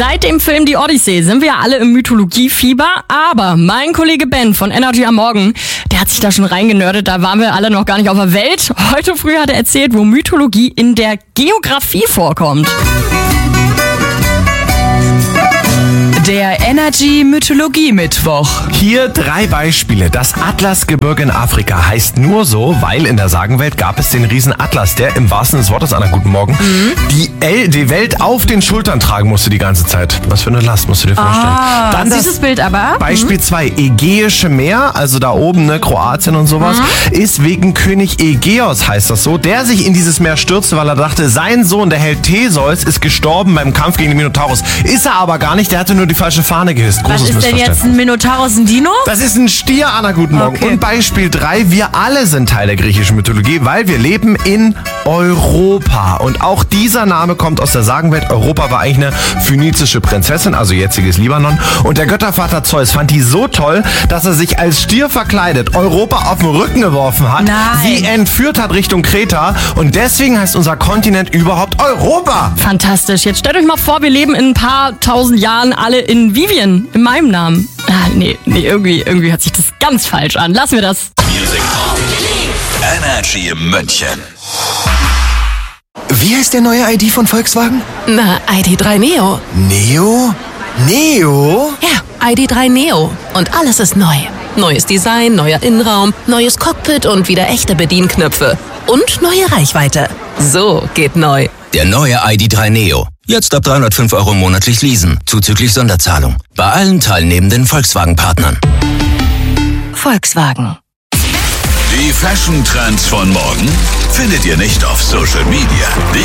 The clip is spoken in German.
Seit dem Film Die Odyssee sind wir ja alle im Mythologiefieber, aber mein Kollege Ben von Energy am Morgen, der hat sich da schon reingenördet, da waren wir alle noch gar nicht auf der Welt. Heute früh hat er erzählt, wo Mythologie in der Geografie vorkommt. Der Energy Mythologie Mittwoch. Hier 3 Beispiele. Das Atlasgebirge in Afrika heißt nur so, weil in der Sagenwelt gab es den Riesen Atlas, der im wahrsten Sinne des Wortes, Anna, guten Morgen, die Welt auf den Schultern tragen musste die ganze Zeit. Was für eine Last, musst du dir vorstellen. Dann das Dieses Bild aber. Beispiel 2, Ägäische Meer, also da oben, ne, Kroatien und sowas, ist wegen König Ägeos, heißt das so, der sich in dieses Meer stürzte, weil er dachte, sein Sohn, der Held Theseus, ist gestorben beim Kampf gegen den Minotaurus. Ist er aber gar nicht, der hatte nur die falsche Fahne gehisst. Großes Was ist denn jetzt ein Minotaurus, ein Dino? Das ist ein Stier, Anna, guten Morgen. Okay. Und Beispiel 3, wir alle sind Teil der griechischen Mythologie, weil wir leben in Europa. Und auch dieser Name kommt aus der Sagenwelt. Europa war eigentlich eine phönizische Prinzessin, also jetziges Libanon. Und der Göttervater Zeus fand die so toll, dass er sich als Stier verkleidet Europa auf den Rücken geworfen hat, Nein. sie entführt hat Richtung Kreta. Und deswegen heißt unser Kontinent überhaupt Europa. Fantastisch. Jetzt stellt euch mal vor, wir leben in ein paar tausend Jahren alle in Vivian, in meinem Namen. Nee, irgendwie hört sich das ganz falsch an. Lassen wir das. Music on. Energy München. Wie heißt der neue ID von Volkswagen? Na, ID3 Neo. Neo? Neo? Ja, ID3 Neo. Und alles ist neu. Neues Design, neuer Innenraum, neues Cockpit und wieder echte Bedienknöpfe. Und neue Reichweite. So geht neu. Der neue ID3 Neo. Jetzt ab 305 € monatlich leasen, zuzüglich Sonderzahlung. Bei allen teilnehmenden Volkswagen-Partnern. Volkswagen. Die Fashion-Trends von morgen findet ihr nicht auf Social Media.